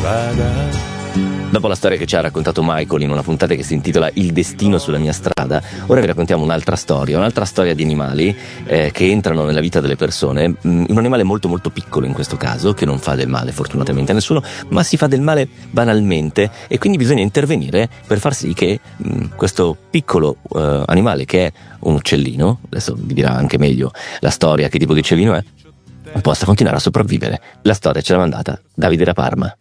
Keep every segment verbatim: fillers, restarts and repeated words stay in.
strada. Dopo la storia che ci ha raccontato Michael in una puntata che si intitola Il destino sulla mia strada, ora vi raccontiamo un'altra storia, un'altra storia di animali eh, che entrano nella vita delle persone. Mm, un animale molto molto piccolo in questo caso, che non fa del male fortunatamente a nessuno, ma si fa del male banalmente, e quindi bisogna intervenire per far sì che mm, questo piccolo eh, animale, che è un uccellino, adesso vi dirà anche meglio la storia, che tipo di uccellino è, possa continuare a sopravvivere. La storia ce l'ha mandata Davide da Parma.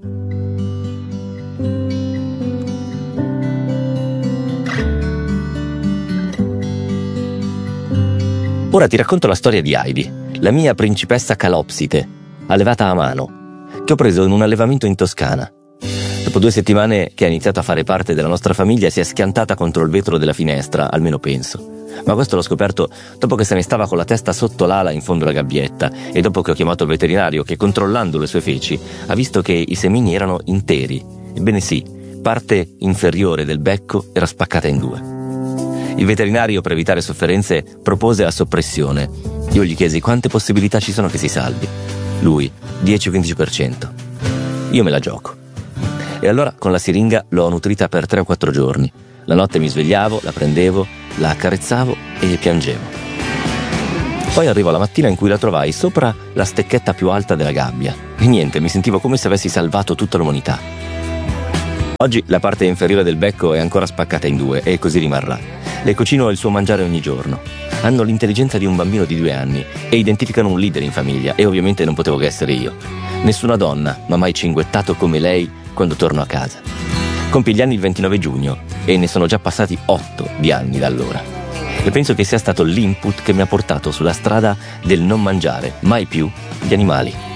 Ora ti racconto la storia di Heidi, la mia principessa calopsite, allevata a mano, che ho preso in un allevamento in Toscana. Dopo due settimane che ha iniziato a fare parte della nostra famiglia, si è schiantata contro il vetro della finestra, almeno penso. Ma questo l'ho scoperto dopo che se ne stava con la testa sotto l'ala in fondo alla gabbietta, e dopo che ho chiamato il veterinario che, controllando le sue feci, ha visto che i semini erano interi. Ebbene sì, parte inferiore del becco era spaccata in due. Il veterinario, per evitare sofferenze, propose la soppressione. Io gli chiesi quante possibilità ci sono che si salvi. Lui, dieci quindici per cento. Io me la gioco. E allora con la siringa l'ho nutrita per tre o quattro giorni. La notte mi svegliavo, la prendevo, la accarezzavo e piangevo. Poi arrivò la mattina in cui la trovai sopra la stecchetta più alta della gabbia. E niente, mi sentivo come se avessi salvato tutta l'umanità. Oggi la parte inferiore del becco è ancora spaccata in due e così rimarrà. Le cucino il suo mangiare ogni giorno. Hanno l'intelligenza di un bambino di due anni e identificano un leader in famiglia, e ovviamente non potevo che essere io. Nessuna donna mi ha mai cinguettato come lei quando torno a casa. Compì gli anni il ventinove giugno e ne sono già passati otto di anni da allora. E penso che sia stato l'input che mi ha portato sulla strada del non mangiare mai più gli animali.